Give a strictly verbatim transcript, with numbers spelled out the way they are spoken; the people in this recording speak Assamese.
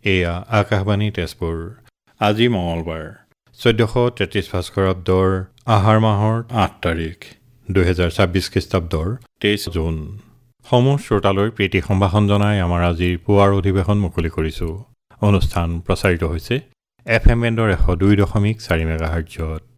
এয়া আকাশবাণী তেজপুৰ। আজি মঙলবাৰ চৈধ্যশ তেত্ৰিছ ভাস্কৰাব্দৰ আহাৰ মাহৰ আঠ তাৰিখ দুহেজাৰ ছাব্বিছ খ্ৰীষ্টাব্দৰ তেইছ জুন। সমূহ শ্ৰোতালৈ প্ৰীতি সম্ভাষণ জনাই আমাৰ আজিৰ পুৱাৰ অধিৱেশন মুকলি কৰিছোঁ। অনুষ্ঠান প্ৰচাৰিত হৈছে এফ এম বেণ্ডৰ এশ দুই দশমিক চাৰি মেগাহাৰ্টজত।